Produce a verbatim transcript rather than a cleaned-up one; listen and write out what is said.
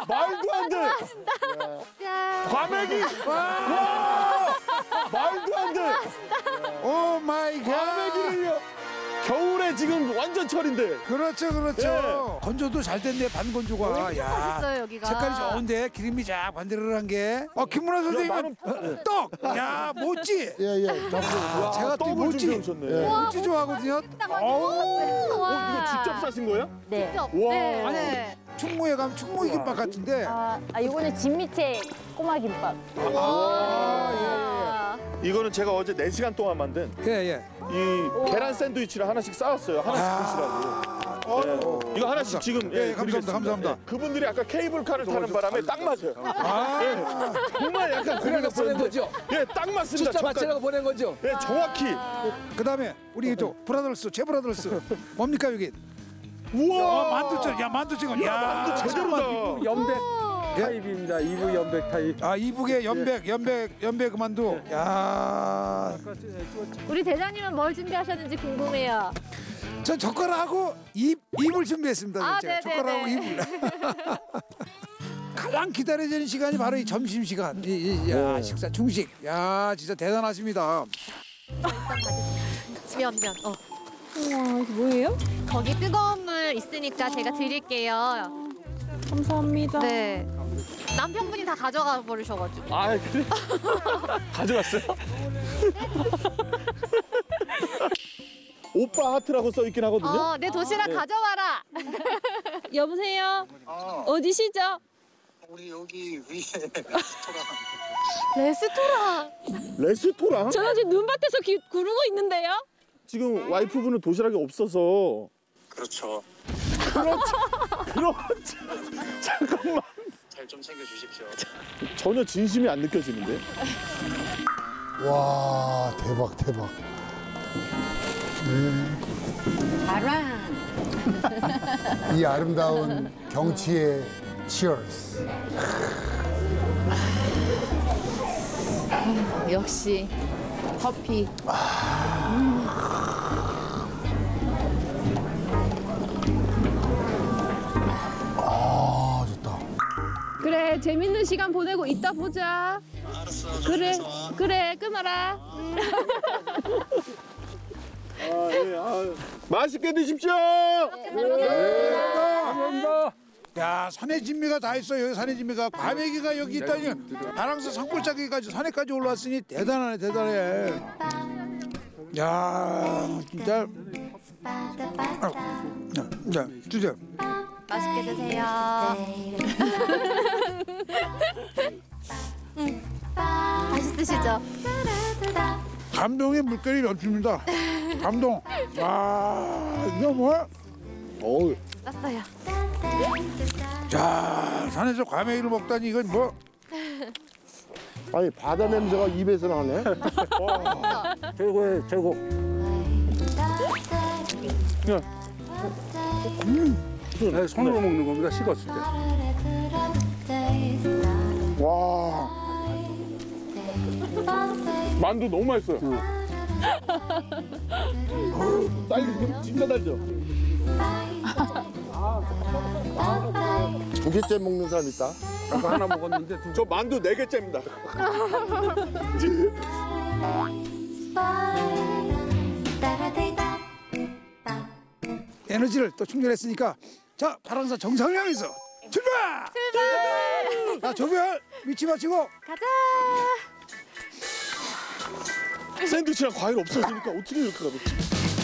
말도 안 돼. 과메기. 와. 말도 안 돼. 오 마이 갓. 과메기를요. 겨울에 지금 완전 철인데. 그렇죠, 그렇죠. 건조도 잘 됐네, 반건조가. 야, 맛있어요 여기가. 색깔이 좋은데 기름이 쫙 반대로란 게. 어, 김문화 선생님은 나는- 떡. 야, 모찌. 예, 예. 와, 제가 또 떡을 모찌. 준비하셨네. 예. 모찌 좋아하거든요. 아우. 어, 이거 직접 사신 거예요? 네. 직접. 와. 네. 아니, 네. 충무에 가면 충무 김밥 같은데. 아, 아 이거는 진미채 꼬마 김밥. 아, 이거는 제가 어제 네 시간 동안 만든 예, 예. 예. 이 계란 샌드위치를 하나씩 쌓았어요. 하나씩 아. 드시라고. 네. 이거 하나씩 지금 예, 예, 감사합니다, 드리겠습니다. 감사합니다. 예. 그분들이 아까 케이블카를 타는 바람에 딱 맞아요. 아, 예. 정말 약간 그래서 보낸 거죠? 예, 딱 맞습니다. 숫자 저까지. 맞추려고 보낸 거죠? 예, 정확히. 그다음에 우리 또 브라더스, 제 브라더스. 뭡니까 여기? 우와. 아, 만두천, 야 만두천, 야 만두 제대로다. 연백 예? 타입입니다. 이부 연백 타입. 아 이북의 연백, 연백, 연백 만두. 야, 우리 대장님은 뭘 준비하셨는지 궁금해요. 저 젓가락하고 입 입을 준비했습니다. 아, 제가 네네네. 젓가락하고 입을. 가장 기다려지는 시간이 바로 이 점심 시간. 이, 이, 야 식사 중식. 야 진짜 대단하십니다. 면 면. 어. 우와 이게 뭐예요? 거기 뜨거운 물 있으니까 제가 드릴게요. 감사합니다. 네. 남편분이 다 가져가 버리셔가지고. 아, 그래? 가져갔어요? 오빠 하트라고 써 있긴 하거든요. 어, 내 도시락 네. 가져와라. 여보세요? 어, 어디시죠? 우리 여기 위에 레스토랑. 레스토랑. 레스토랑? 저는 지금 눈밭에서 기, 구르고 있는데요. 지금 와이프분은 도시락이 없어서. 그렇죠. 그렇지. 그렇지. 잠깐만. 잘 좀 챙겨 주십시오. 전혀 진심이 안 느껴지는데. 와, 대박, 대박. 이 아름다운 경치에 치얼스. 역시 커피. 아, 좋다. 그래 재밌는 시간 보내고 이따 보자. 알았어. 그래 조심해서 와. 그래 끊어라. 아, 예, 아, 맛있게 드십시오. 감사합니다. 야 산의 진미가 다 있어. 여기 산의 진미가 과메기가 여기 있다니. 다랑서 산골짜기까지 산에까지 올라왔으니 대단하네, 대단해. 야 진짜. 아, 자, 주세요. 맛있게 드세요. 음, 맛있으시죠? 감동의 물결이 넘칩니다. 감동. 아 이거 뭐야? 어우. 땄어요. 자 산에서 과메기를 먹다니 이건 뭐? 아니, 바다 냄새가 입에서 나네. 최고의 최고. 네, 손으로 먹는 겁니다. 식었을 때. 와. 만두 너무 맛있어요. 딸기 진짜 달죠? 두 개째 먹는 사람 있다. 아까 하나 먹었는데 두 저 만두 네 개째입니다. 에너지를 또 충전했으니까 자 파랑사 정상을 향해서 출발! 출발! 자 조별 위치 맞추고 가자. 샌드위치랑 과일 없어지니까 어떻게 이렇게 가볍지?